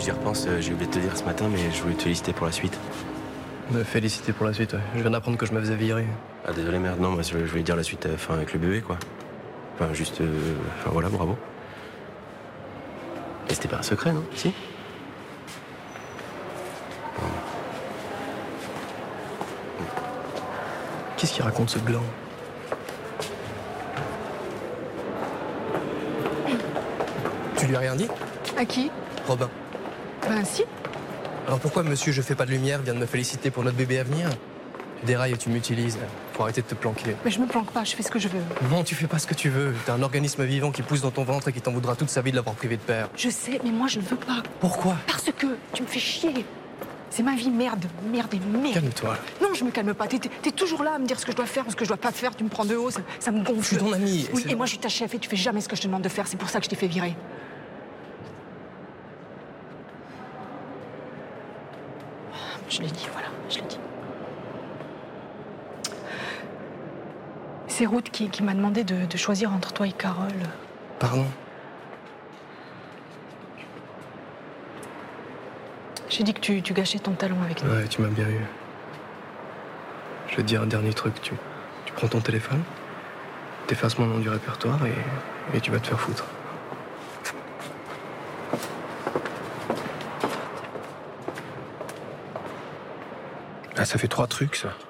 j'y repense, j'ai oublié de te dire ce matin, mais je voulais te féliciter pour la suite. Me féliciter pour la suite, ouais. Je viens d'apprendre que je me faisais virer. Ah désolé merde, non, moi je voulais dire la suite, avec le bébé quoi. Enfin juste, enfin voilà, bravo. Et c'était pas un secret, non? Si? Qu'est-ce qu'il raconte ce gland? Tu lui as rien dit? À qui? Robin. Ben si. Alors pourquoi monsieur Je fais pas de lumière vient de me féliciter pour notre bébé à venir? Tu dérailles et tu m'utilises. Faut arrêter de te planquer. Mais je me planque pas, je fais ce que je veux. Non, tu fais pas ce que tu veux. T'es un organisme vivant qui pousse dans ton ventre et qui t'en voudra toute sa vie de l'avoir privé de père. Je sais, mais moi je ne veux pas. Pourquoi? Parce que tu me fais chier. C'est ma vie, merde, merde et merde. Calme-toi. Non, je me calme pas. T'es toujours là à me dire ce que je dois faire ou ce que je dois pas faire. Tu me prends de haut, ça me gonfle. Je suis ton ami. Oui, et moi je suis ta chef et tu fais jamais ce que je te demande de faire. C'est pour ça que je t'ai fait virer. Je l'ai dit, voilà, je l'ai dit. C'est Ruth qui m'a demandé de choisir entre toi et Carole. Pardon? J'ai dit que tu gâchais ton talent avec nous. Ouais, tu m'as bien eu. Je vais te dire un dernier truc. Tu prends ton téléphone, t'effaces mon nom du répertoire et tu vas te faire foutre. Ah, ça fait 3 trucs, ça.